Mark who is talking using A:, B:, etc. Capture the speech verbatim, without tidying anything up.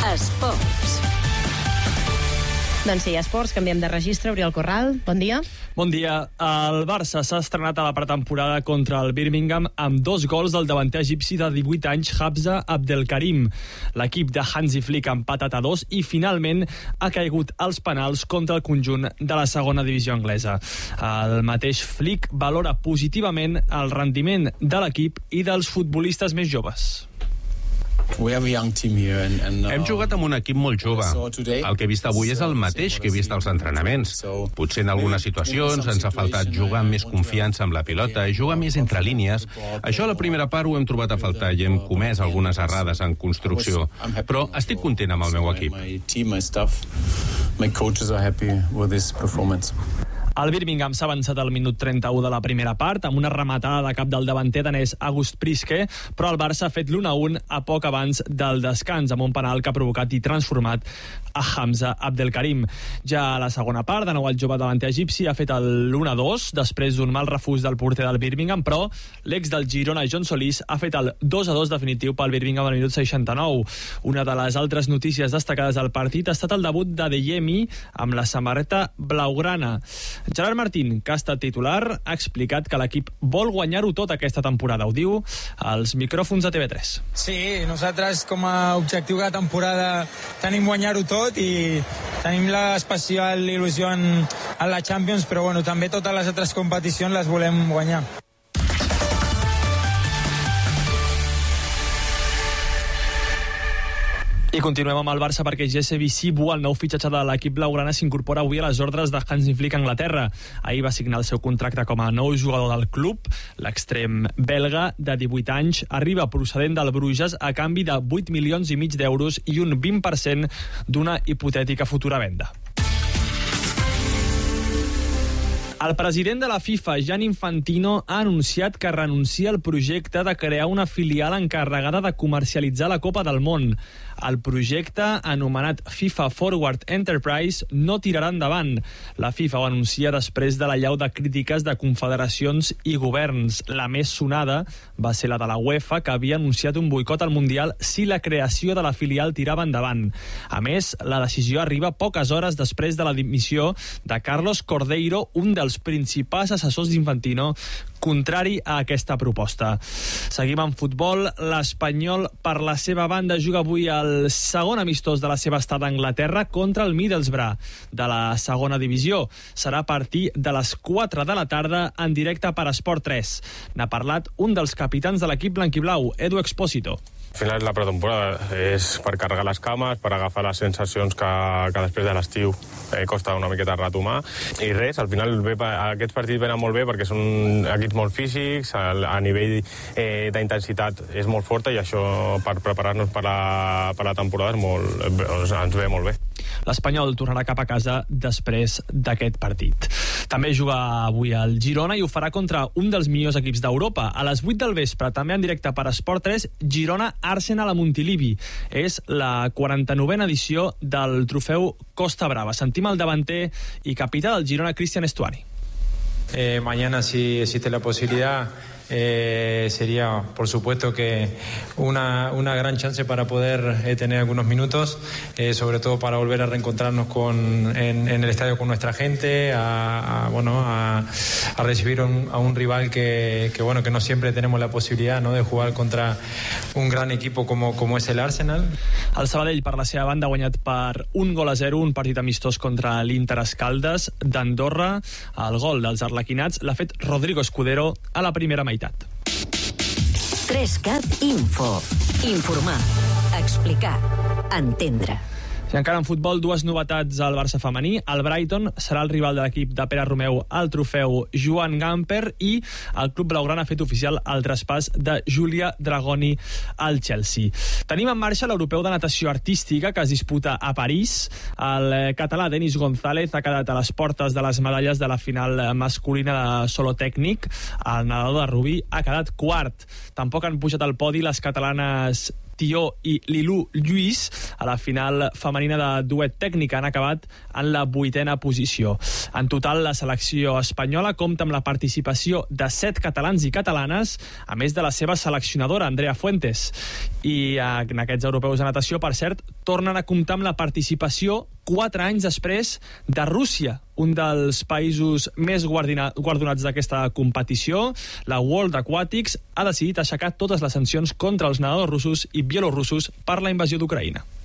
A: Esports.
B: Doncs sí, esports, canviem de registre. Oriol Corral, bon dia.
C: Bon dia. El Barça s'ha estrenat a la pretemporada contra el Birmingham amb dos gols del davanter egipci de divuit anys, Hamza Abdelkarim. L'equip de Hansi Flick ha empatat a dos i finalment ha caigut als penals contra el conjunt de la segona divisió anglesa. El mateix Flick valora positivament el rendiment de l'equip i dels futbolistes més joves.
D: Hem jugat amb un equip molt jove. El que he vist avui és el mateix que he vist als entrenaments. Potser en algunes situacions ens ha faltat jugar amb més confiança amb la pilota i jugar més entre línies. Això a la primera part ho hem trobat a faltar i hem comès algunes errades en construcció. Però estic content amb el meu equip.
C: El Birmingham s'ha avançat al minut trenta-u de la primera part amb una rematada de cap del davanter danès August Priske, però el Barça ha fet l'u a un a poc abans del descans amb un penal que ha provocat i transformat a Hamza Abdelkarim. Ja a la segona part, de nou el jove davanter egipci ha fet l'u a dos després d'un mal refús del porter del Birmingham, però l'ex del Girona, John Solís, ha fet el dos a dos definitiu pel Birmingham al minut seixanta-nou. Una de les altres notícies destacades del partit ha estat el debut de Deyemi amb la samarreta blaugrana. Gerard Martín, que ha estat titular, ha explicat que l'equip vol guanyar-ho tot aquesta temporada. Ho diu als micròfons de T V tres.
E: Sí, nosaltres com a objectiu de temporada tenim guanyar-ho tot i tenim l'especial il·lusió en, en la Champions, però bueno, també totes les altres competicions les volem guanyar.
C: I continuem amb el Barça perquè Jesse Visibu, el nou fitxatge de l'equip blaugrana, s'incorpora avui a les ordres de Hansi Flick a Anglaterra. Ahir va signar el seu contracte com a nou jugador del club. L'extrem belga, de divuit anys, arriba procedent del Bruges a canvi de vuit milions i mig d'euros i un vint per cent d'una hipotètica futura venda. El president de la FIFA, Gianni Infantino, ha anunciat que renuncia al projecte de crear una filial encarregada de comercialitzar la Copa del Món. El projecte, anomenat FIFA Forward Enterprise, no tirarà endavant. La FIFA ho anuncia després de l'allau de crítiques de confederacions i governs. La més sonada va ser la de la UEFA, que havia anunciat un boicot al Mundial si la creació de la filial tirava endavant. A més, la decisió arriba poques hores després de la dimissió de Carlos Cordeiro, un dels principals assessors d'Infantino, contrari a aquesta proposta. Seguim amb futbol. L'Espanyol, per la seva banda, juga avui el segon amistós de la seva estada a Anglaterra contra el Middlesbrough de la segona divisió. Serà a partir de les quatre de la tarda en directe per Esport tres. N'ha parlat un dels capitans de l'equip blanquiblau, Edu Expósito.
F: Al final la pretemporada és per carregar les cames, per agafar les sensacions que, que després de l'estiu eh, costa una miqueta retomar. I res, al final ve, aquests partits venen molt bé perquè són equips molt físics, a, a nivell eh, d'intensitat és molt forta i això per preparar-nos per la, per la temporada és molt, ens ve molt bé.
C: L'Espanyol tornarà cap a casa després d'aquest partit. També juga avui al Girona i ho farà contra un dels millors equips d'Europa. A les vuit del vespre, també en directe per Esport tres, Girona-Arsenal a Montilivi. És la quaranta-novena edició del trofeu Costa Brava. Sentim el davanter i capità del Girona, Cristian Estuani.
G: Eh, mañana, si existe la posibilidad, eh, sería por supuesto que una, una gran chance para poder eh, tener algunos minutos, eh, sobre todo para volver a reencontrarnos con, en, en el estadio con nuestra gente, a, a, bueno, a, a recibir un, a un rival que, que, bueno, que no siempre tenemos la posibilidad, ¿no?, de jugar contra un gran equipo como, como es el Arsenal.
C: El Sabadell, per la seva banda, ha guanyat per un gol a zero, un partit amistós contra l'Inter Escaldes d'Andorra. El gol dels arlequinats l'ha fet Rodrigo Escudero a la primera meitat.
A: tres cat Info. Informar, explicar, entendre.
C: I encara en futbol, dues novetats al Barça femení. El Brighton serà el rival de l'equip de Pere Romeu al trofeu Joan Gamper i el club blaugrana ha fet oficial el traspàs de Júlia Dragoni al Chelsea. Tenim en marxa l'europeu de natació artística que es disputa a París. El català Denis González ha quedat a les portes de les medalles de la final masculina de solo tècnic. El nedador de Rubí ha quedat quart. Tampoc han pujat al podi les catalanes Tió i Lilú Lluís. A la final femenina de duet tècnica han acabat en la vuitena posició. En total, la selecció espanyola compta amb la participació de set catalans i catalanes, a més de la seva seleccionadora, Andrea Fuentes. I en aquests europeus de natació, per cert, tornen a comptar amb la participació quatre anys després de Rússia, un dels països més guardonats d'aquesta competició. La World Aquatics ha decidit aixecar totes les sancions contra els nedadors russos i bielorussos per la invasió d'Ucraïna.